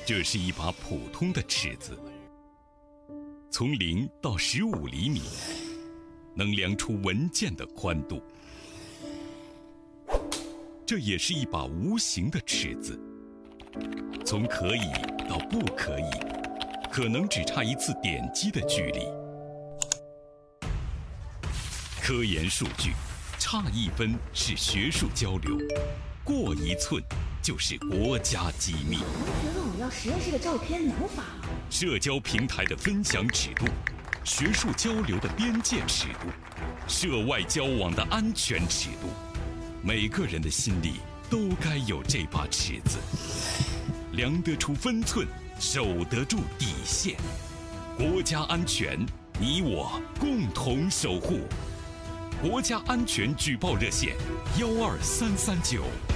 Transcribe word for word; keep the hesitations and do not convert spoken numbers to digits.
这是一把普通的尺子，从零到十五厘米，能量出文件的宽度。这也是一把无形的尺子，从可以到不可以，可能只差一次点击的距离。科研数据，差一分是学术交流，过一寸就是国家机密。 觉得我要实验室的照片能发吗？ 社交平台的分享尺度，学术交流的边界尺度，涉外交往的安全尺度，每个人的心里都该有这把尺子，量得出分寸，守得住底线。国家安全，你我共同守护。国家安全举报热线：幺二三三九。